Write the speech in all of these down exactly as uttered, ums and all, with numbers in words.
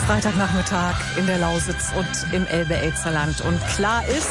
Freitagnachmittag in der Lausitz und im Elbe-Elsterland. Und klar ist,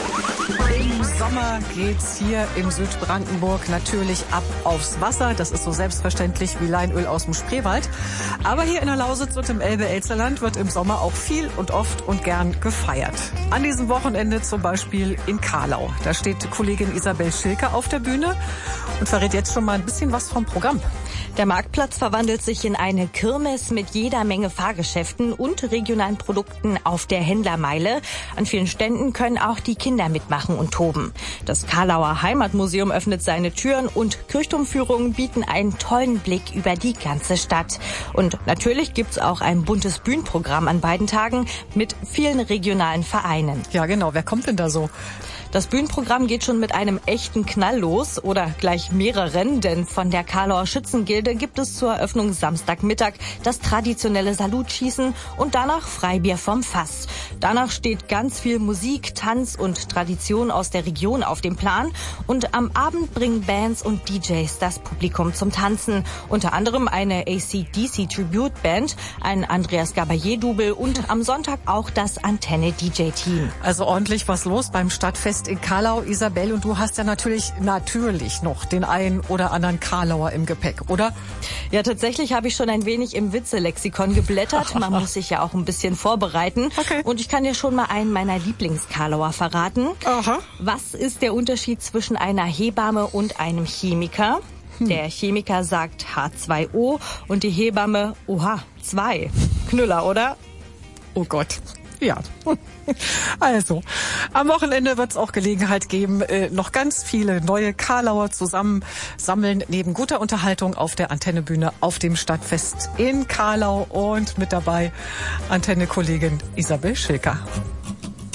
im Sommer geht's hier im Südbrandenburg natürlich ab aufs Wasser. Das ist so selbstverständlich wie Leinöl aus dem Spreewald. Aber hier in der Lausitz und im Elbe-Elsterland wird im Sommer auch viel und oft und gern gefeiert. An diesem Wochenende zum Beispiel in Kahlau. Da steht Kollegin Isabel Schilker auf der Bühne und verrät jetzt schon mal ein bisschen was vom Programm. Der Marktplatz verwandelt sich in eine Kirmes mit jeder Menge Fahrgeschäften und regionalen Produkten auf der Händlermeile. An vielen Ständen können auch die Kinder mitmachen und toben. Das Kahlauer Heimatmuseum öffnet seine Türen und Kirchturmführungen bieten einen tollen Blick über die ganze Stadt. Und natürlich gibt's auch ein buntes Bühnenprogramm an beiden Tagen mit vielen regionalen Vereinen. Ja, genau. Wer kommt denn da so? Das Bühnenprogramm geht schon mit einem echten Knall los oder gleich mehreren, denn von der Kahlauer Schützengilde gibt es zur Eröffnung Samstagmittag das traditionelle Salutschießen und danach Freibier vom Fass. Danach steht ganz viel Musik, Tanz und Tradition aus der Region auf dem Plan und am Abend bringen Bands und D Js das Publikum zum Tanzen. Unter anderem eine A C D C Tribute Band, ein Andreas Gabayé-Double und am Sonntag auch das Antenne D J-Team. Also ordentlich was los beim Stadtfest in Kahlau, Isabel, und du hast ja natürlich, natürlich noch den einen oder anderen Kahlauer im Gepäck, oder? Ja, tatsächlich habe ich schon ein wenig im Witzelexikon geblättert. Man muss sich ja auch ein bisschen vorbereiten. Okay. Und ich kann dir schon mal einen meiner Lieblings-Kahlauer verraten. Aha. Was ist der Unterschied zwischen einer Hebamme und einem Chemiker? Hm. Der Chemiker sagt H zwei O und die Hebamme Oha, zwei. Knüller, oder? Oh Gott. Ja. Also, am Wochenende wird es auch Gelegenheit geben, äh, noch ganz viele neue Kahlauer zusammensammeln, neben guter Unterhaltung auf der Antennebühne auf dem Stadtfest in Kahlau und mit dabei Antenne-Kollegin Isabel Schilker.